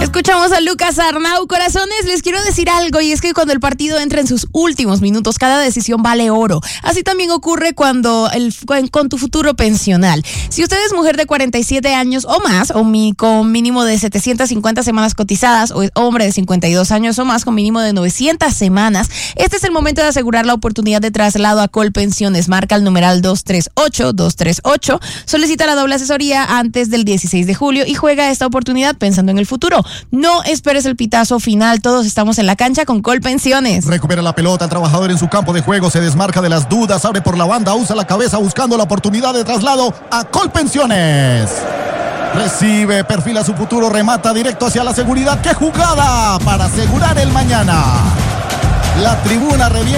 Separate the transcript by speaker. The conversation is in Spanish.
Speaker 1: Escuchamos a Lucas Arnau. Corazones, les quiero decir algo, y es que cuando el partido entra en sus últimos minutos, cada decisión vale oro. Así también ocurre cuando con tu futuro pensional. Si usted es mujer de 47 años o más, con mínimo de 750 semanas cotizadas, o es hombre de 52 años o más con mínimo de 900 semanas, este es el momento de asegurar la oportunidad de traslado a Colpensiones. Marca el numeral 238, solicita la doble asesoría antes del 16 de julio y juega esta oportunidad pensando en el futuro. No esperes el pitazo final, todos estamos en la cancha con Colpensiones.
Speaker 2: Recupera la pelota, el trabajador en su campo de juego, se desmarca de las dudas, abre por la banda, usa la cabeza buscando la oportunidad de traslado a Colpensiones. Recibe, perfila su futuro, remata directo hacia la seguridad. ¡Qué jugada para asegurar el mañana! La tribuna revienta.